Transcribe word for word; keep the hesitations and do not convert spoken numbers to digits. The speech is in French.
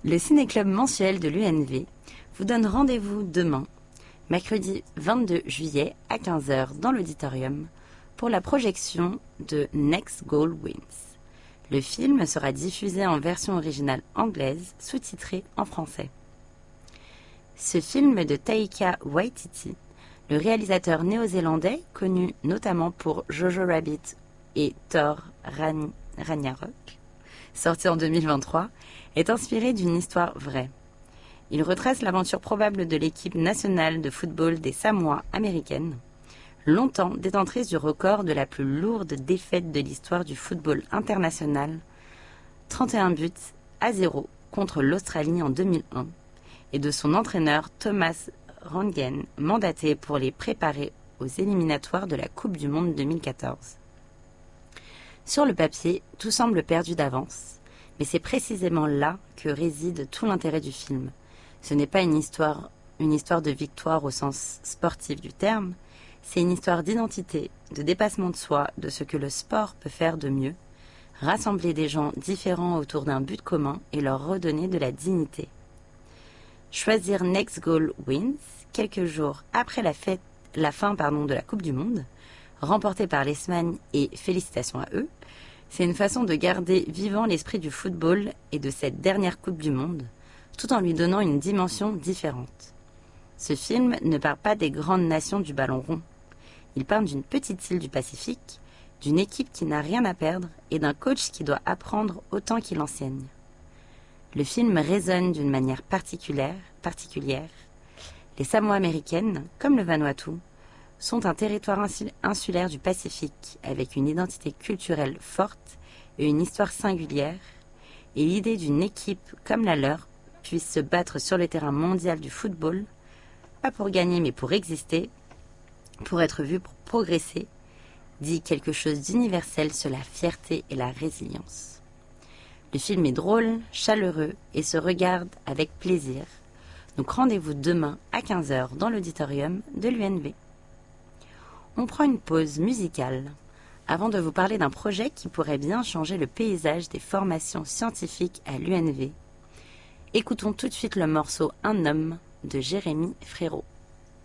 Le ciné-club mensuel de l'U N V vous donne rendez-vous demain, mercredi vingt-deux juillet à quinze heures dans l'auditorium pour la projection de Next Goal Wins. Le film sera diffusé en version originale anglaise, sous-titrée en français. Ce film de Taika Waititi, le réalisateur néo-zélandais, connu notamment pour Jojo Rabbit et Thor Ran- Ragnarok, sorti en deux mille vingt-trois, est inspiré d'une histoire vraie. Il retrace l'aventure probable de l'équipe nationale de football des Samoa américaines, longtemps détentrice du record de la plus lourde défaite de l'histoire du football international, trente et un buts à zéro contre l'Australie en deux mille un, et de son entraîneur Thomas Rangen, mandaté pour les préparer aux éliminatoires de la Coupe du Monde deux mille quatorze. Sur le papier, tout semble perdu d'avance, mais c'est précisément là que réside tout l'intérêt du film. Ce n'est pas une histoire, une histoire de victoire au sens sportif du terme, c'est une histoire d'identité, de dépassement de soi, de ce que le sport peut faire de mieux, rassembler des gens différents autour d'un but commun et leur redonner de la dignité. Choisir Next Goal Wins, quelques jours après la, fête, la fin pardon, de la Coupe du Monde, remportée par l'Espagne et félicitations à eux, c'est une façon de garder vivant l'esprit du football et de cette dernière Coupe du Monde, tout en lui donnant une dimension différente. Ce film ne parle pas des grandes nations du ballon rond. Il parle d'une petite île du Pacifique, d'une équipe qui n'a rien à perdre et d'un coach qui doit apprendre autant qu'il enseigne. Le film résonne d'une manière particulière, particulière. Les Samoa américaines, comme le Vanuatu, sont un territoire insulaire du Pacifique avec une identité culturelle forte et une histoire singulière, et l'idée d'une équipe comme la leur puisse se battre sur le terrain mondial du football, pas pour gagner mais pour exister, pour être vue, pour progresser, dit quelque chose d'universel sur la fierté et la résilience. Le film est drôle, chaleureux et se regarde avec plaisir. Donc rendez-vous demain à quinze heures dans l'auditorium de l'U N V. On prend une pause musicale avant de vous parler d'un projet qui pourrait bien changer le paysage des formations scientifiques à l'U N V. Écoutons tout de suite le morceau Un homme de Jérémy Frérot.